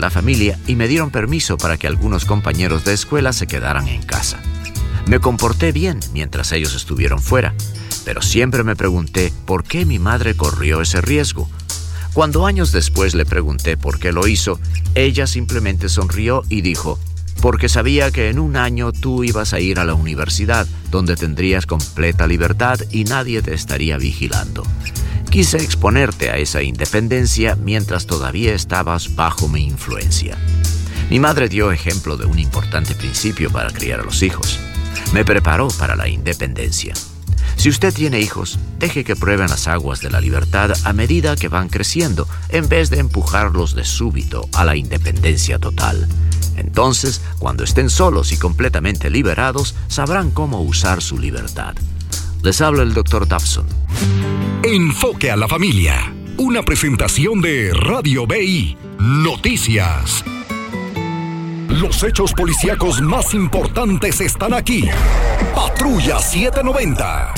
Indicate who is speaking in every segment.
Speaker 1: la familia y me dieron permiso para que algunos compañeros de escuela se quedaran en casa. Me comporté bien mientras ellos estuvieron fuera, pero siempre me pregunté por qué mi madre corrió ese riesgo. Cuando años después le pregunté por qué lo hizo, ella simplemente sonrió y dijo: porque sabía que en un año tú ibas a ir a la universidad, donde tendrías completa libertad y nadie te estaría vigilando. Quise exponerte a esa independencia mientras todavía estabas bajo mi influencia. Mi madre dio ejemplo de un importante principio para criar a los hijos. Me preparó para la independencia. Si usted tiene hijos, deje que prueben las aguas de la libertad a medida que van creciendo, en vez de empujarlos de súbito a la independencia total. Entonces, cuando estén solos y completamente liberados, sabrán cómo usar su libertad. Les habla el Dr. Dobson.
Speaker 2: Enfoque a la familia. Una presentación de Radio BI Noticias. Los hechos policíacos más importantes están aquí. Patrulla 790.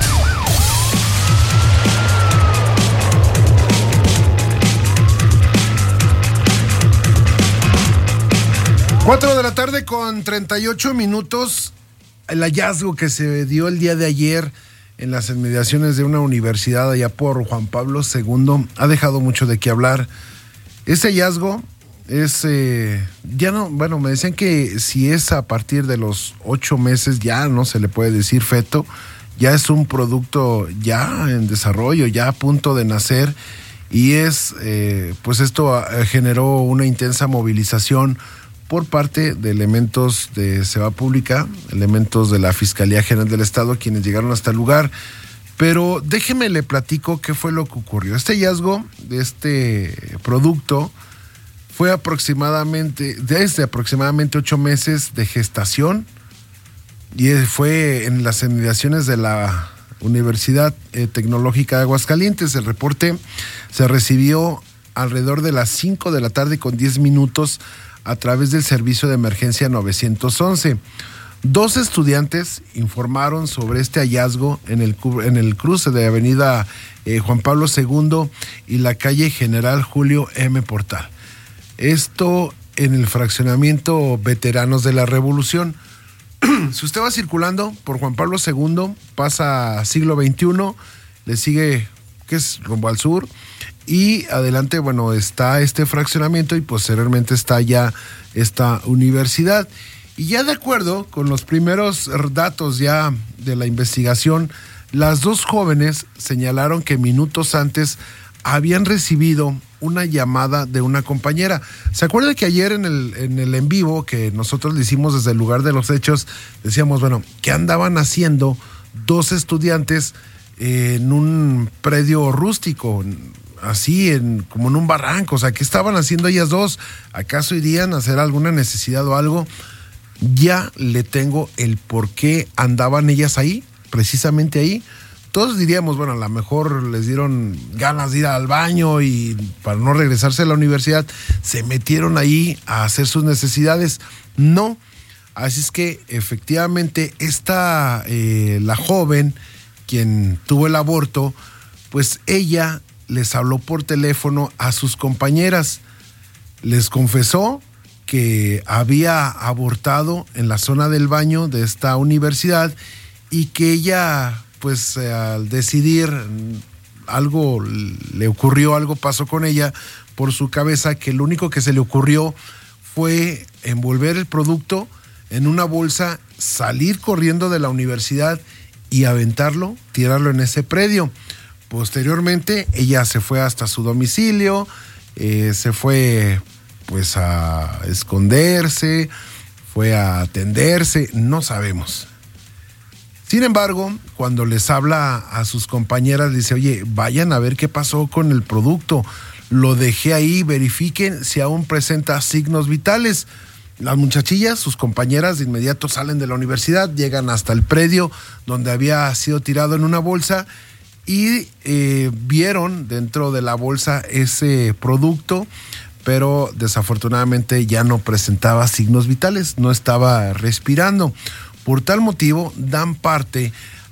Speaker 3: Cuatro de la tarde con 38 minutos. El hallazgo que se dio el día de ayer en las inmediaciones de una universidad allá por Juan Pablo II ha dejado mucho de qué hablar. Ese hallazgo es, ya no, bueno, me decían que si es a partir de los 8 meses ya no se le puede decir feto, ya es un producto ya en desarrollo, ya a punto de nacer, y pues esto generó una intensa movilización por parte de elementos de Seguridad Pública, elementos de la Fiscalía General del Estado, quienes llegaron hasta el lugar. Pero déjeme le platico qué fue lo que ocurrió. Este hallazgo de este producto fue desde aproximadamente 8 meses de gestación, y fue en las inmediaciones de la Universidad Tecnológica de Aguascalientes. El reporte se recibió alrededor de las 5 de la tarde con 10 minutos a través del servicio de emergencia 911. 2 estudiantes informaron sobre este hallazgo en el cruce de avenida Juan Pablo II y la calle General Julio M. Portal. Esto en el fraccionamiento Veteranos de la Revolución. Si usted va circulando por Juan Pablo II, pasa a Siglo XXI, le sigue, que es rumbo al sur, y adelante, bueno, está este fraccionamiento y posteriormente está ya esta universidad. Y ya de acuerdo con los primeros datos ya de la investigación, las 2 jóvenes señalaron que minutos antes habían recibido una llamada de una compañera. ¿Se acuerda que ayer en el en vivo que nosotros le hicimos desde el lugar de los hechos, decíamos, bueno, ¿qué andaban haciendo 2 estudiantes en un predio rústico? Así, como en un barranco. O sea, ¿qué estaban haciendo ellas 2? ¿Acaso irían a hacer alguna necesidad o algo? Ya le tengo el por qué andaban ellas ahí, precisamente ahí. Todos diríamos, bueno, a lo mejor les dieron ganas de ir al baño y para no regresarse a la universidad, se metieron ahí a hacer sus necesidades. No. Así es que, efectivamente, la joven, quien tuvo el aborto, pues ella les habló por teléfono a sus compañeras. Les confesó que había abortado en la zona del baño de esta universidad y que ella, pues al decidir algo le ocurrió, algo pasó con ella por su cabeza, que lo único que se le ocurrió fue envolver el producto en una bolsa, salir corriendo de la universidad y aventarlo, tirarlo en ese predio. Posteriormente, ella se fue hasta su domicilio, se fue pues a esconderse, fue a atenderse, no sabemos. Sin embargo, cuando les habla a sus compañeras, dice, oye, vayan a ver qué pasó con el producto, lo dejé ahí, verifiquen si aún presenta signos vitales. Las muchachillas, sus compañeras, de inmediato salen de la universidad, llegan hasta el predio donde había sido tirado en una bolsa y vieron dentro de la bolsa ese producto, pero desafortunadamente ya no presentaba signos vitales, no estaba respirando. Por tal motivo dan parte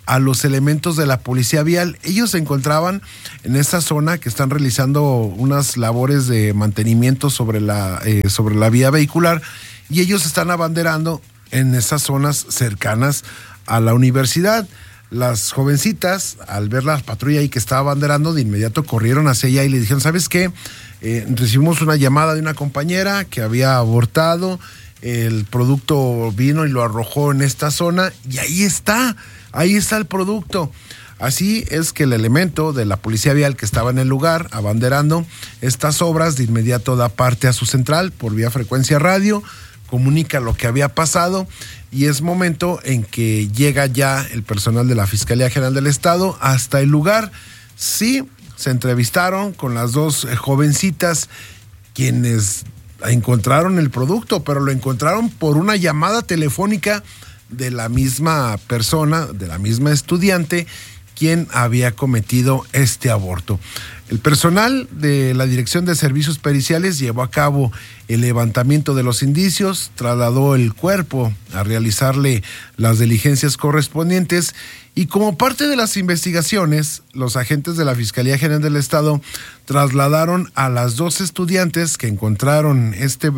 Speaker 3: a los elementos de la policía vial. Ellos se encontraban en esta zona que están realizando unas labores de mantenimiento sobre la vía vehicular, y ellos están abanderando en esas zonas cercanas a la universidad. Las jovencitas, al ver la patrulla ahí que estaba abanderando, de inmediato corrieron hacia allá y le dijeron: ¿sabes qué? Recibimos una llamada de una compañera que había abortado, el producto vino y lo arrojó en esta zona, y ahí está el producto. Así es que el elemento de la policía vial que estaba en el lugar abanderando estas obras, de inmediato da parte a su central por vía frecuencia radio, comunica lo que había pasado, y es momento en que llega ya el personal de la Fiscalía General del Estado hasta el lugar. Sí, se entrevistaron con las dos jovencitas quienes encontraron el producto, pero lo encontraron por una llamada telefónica de la misma persona, de la misma estudiante, quien había cometido este aborto. El personal de la Dirección de Servicios Periciales llevó a cabo el levantamiento de los indicios, trasladó el cuerpo a realizarle las diligencias correspondientes, y como parte de las investigaciones, los agentes de la Fiscalía General del Estado trasladaron a las dos estudiantes que encontraron este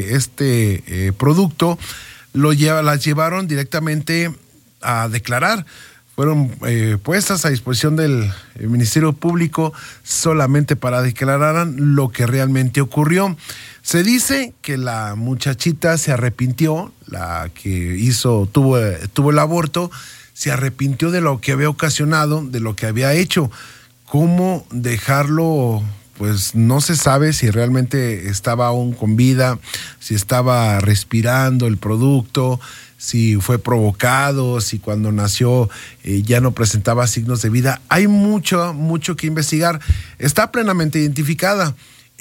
Speaker 3: producto, las llevaron directamente a declarar. Fueron puestas a disposición del Ministerio Público solamente para declarar lo que realmente ocurrió. Se dice que la muchachita se arrepintió, la que tuvo el aborto, se arrepintió de lo que había ocasionado, de lo que había hecho. ¿Cómo dejarlo? Pues no se sabe si realmente estaba aún con vida, si estaba respirando el producto, si fue provocado, si cuando nació ya no presentaba signos de vida. Hay mucho que investigar. Está plenamente identificada,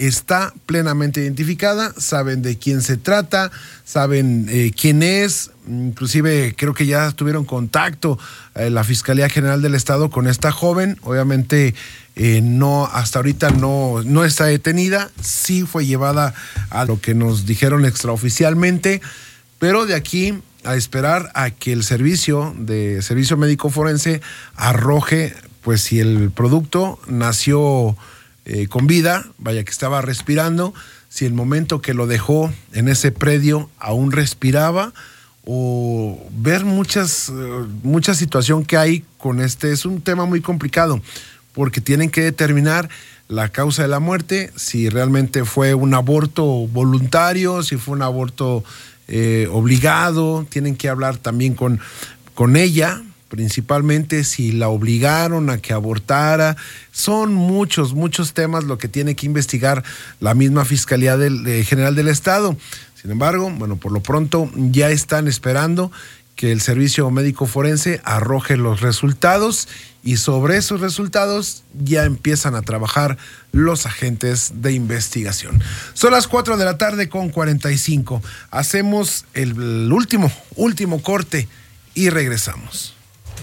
Speaker 3: saben de quién se trata, saben quién es, inclusive creo que ya tuvieron contacto la Fiscalía General del Estado con esta joven. Obviamente no, hasta ahorita no está detenida, sí fue llevada a lo que nos dijeron extraoficialmente, pero de aquí a esperar a que el servicio médico forense arroje, pues, si el producto nació con vida, vaya que estaba respirando, si el momento que lo dejó en ese predio aún respiraba, o ver mucha situación que hay con este. Es un tema muy complicado, porque tienen que determinar la causa de la muerte, si realmente fue un aborto voluntario, si fue un aborto obligado. Tienen que hablar también con ella, principalmente si la obligaron a que abortara. Son muchos temas lo que tiene que investigar la misma Fiscalía General del Estado. Sin embargo, bueno, por lo pronto ya están esperando que el Servicio Médico Forense arroje los resultados, y sobre esos resultados ya empiezan a trabajar los agentes de investigación. Son las 4:45 p.m. Hacemos el último corte y regresamos.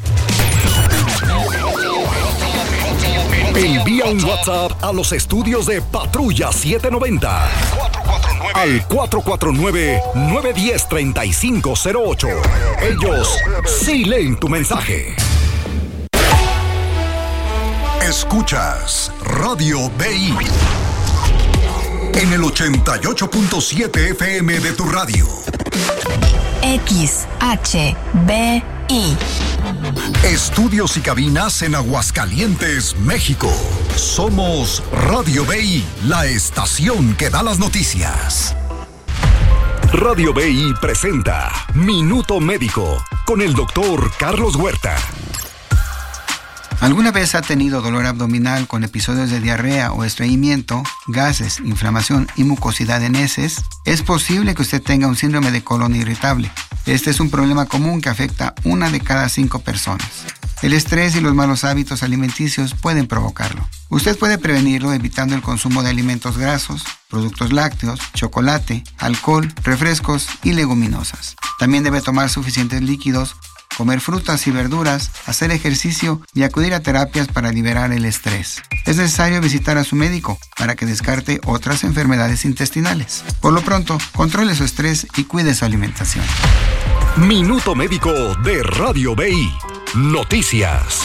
Speaker 2: Envía un WhatsApp a los estudios de Patrulla 790 al 449-910-3508. Ellos sí leen tu mensaje. Escuchas Radio BI en el 88.7 FM de tu radio.
Speaker 4: XHBI.
Speaker 2: Estudios y cabinas en Aguascalientes, México. Somos Radio BI, la estación que da las noticias. Radio BI presenta Minuto Médico con el doctor Carlos Huerta.
Speaker 5: ¿Alguna vez ha tenido dolor abdominal con episodios de diarrea o estreñimiento, gases, inflamación y mucosidad en heces? Es posible que usted tenga un síndrome de colon irritable. Este es un problema común que afecta a 1 de cada 5 personas. El estrés y los malos hábitos alimenticios pueden provocarlo. Usted puede prevenirlo evitando el consumo de alimentos grasos, productos lácteos, chocolate, alcohol, refrescos y leguminosas. También debe tomar suficientes líquidos, comer frutas y verduras, hacer ejercicio y acudir a terapias para liberar el estrés. Es necesario visitar a su médico para que descarte otras enfermedades intestinales. Por lo pronto, controle su estrés y cuide su alimentación.
Speaker 2: Minuto Médico de Radio BI. Noticias.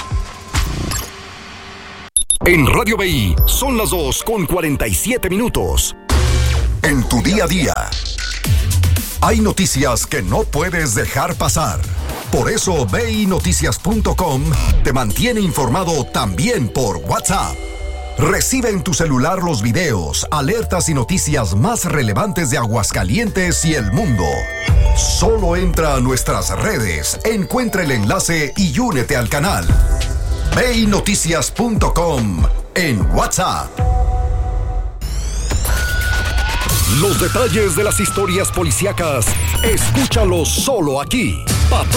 Speaker 2: En Radio BI son las 2:47. En tu día a día, hay noticias que no puedes dejar pasar. Por eso BINoticias.com te mantiene informado también por WhatsApp. Recibe en tu celular los videos, alertas y noticias más relevantes de Aguascalientes y el mundo. Solo entra a nuestras redes, encuentra el enlace y únete al canal. BINoticias.com en WhatsApp. Los detalles de las historias policíacas, escúchalos solo aquí.